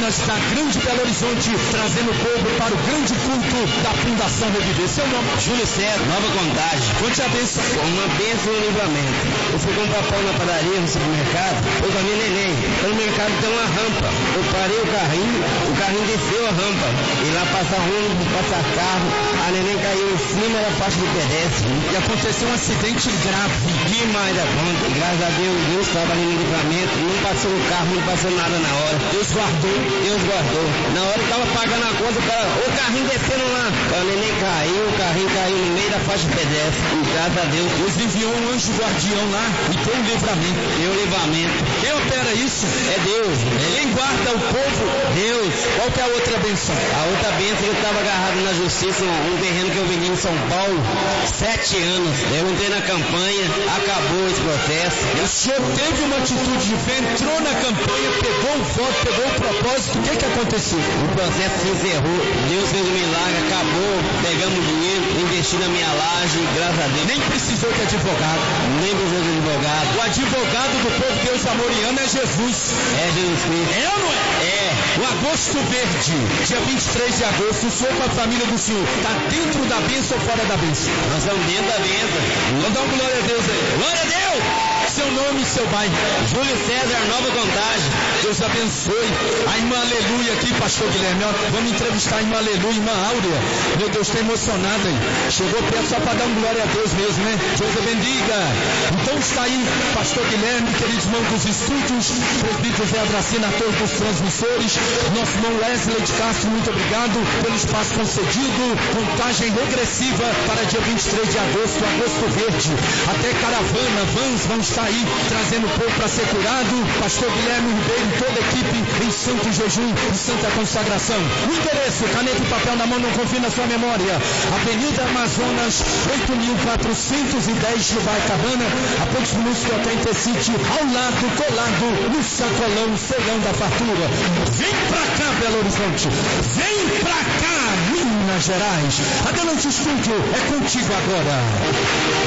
Minas, da Grande Belo Horizonte, trazendo o povo para o grande culto da Fundação Reviver. Seu nome? Júlio César, Nova Contagem. Conte a bênção. Uma bênção no livramento. Eu fui comprar pão na padaria, no supermercado, eu com a minha neném. No mercado tem uma rampa. Eu parei o carrinho desceu a rampa. E lá passa ônibus, passa carro, a neném caiu em cima da faixa de pedestre. E aconteceu um acidente grave. Demais da conta. Graças a Deus, Deus estava ali no livramento. Não passou o carro, não passou nada na hora. Deus guardou. Deus guardou. Na hora que estava pagando a conta, o carrinho descendo lá. A neném caiu, o carrinho caiu no meio da faixa de pedestre. E graças a Deus. Deus enviou um anjo guardião lá e deu um livramento. Deu um livramento. Quem opera isso? É Deus. Quem guarda o povo? Deus. Qual que é a outra benção? A outra benção que eu estava agarrado na justiça, um terreno que eu vendi em São Paulo, 7 anos. Eu entrei na campanha, acabou esse processo. O senhor teve uma atitude de fé, entrou na campanha, pegou o voto, pegou o propósito. O que aconteceu? O processo se encerrou, Deus fez um milagre, acabou, pegamos o dinheiro, investi na minha laje, graças a Deus. Nem precisou de advogado. Nem precisou de advogado. O advogado do povo Deus amoriano é Jesus. É Jesus Cristo. É ou não é? É. O Agosto Verde, dia 23 de agosto, o senhor com a família do senhor está dentro da bênção ou fora da bênção? Nós estamos dentro da bênção. Vamos dar uma glória a Deus aí. Glória a Deus! Seu nome e seu bairro? Júlio César, Nova Contagem. Deus abençoe. A irmã Aleluia aqui, pastor Guilherme. Vamos entrevistar a irmã Aleluia, irmã Áurea. Meu Deus, está emocionada aí. Chegou perto só para dar uma glória a Deus mesmo, né? Deus bendiga. Então está aí, pastor Guilherme, queridos irmãos dos estúdios, presbítero Zé Adracina, ator dos transmissores, nosso irmão Wesley de Castro, muito obrigado pelo espaço concedido. Contagem regressiva para dia 23 de agosto, Agosto Verde. Até caravana, vans vão estar aí trazendo o povo para ser curado. Pastor Guilherme Ribeiro e toda a equipe em santo jejum e santa consagração. O endereço, caneta e papel na mão, não confie na sua memória. Avenida Amazonas, 8.410 Cabana, a poucos minutos do Hotel Intercity, ao lado, colado, no sacolão, Ceilão da Fartura. Vem pra cá, Belo Horizonte. Vem pra cá, Minas Gerais. Adelante, estúdio, é contigo agora.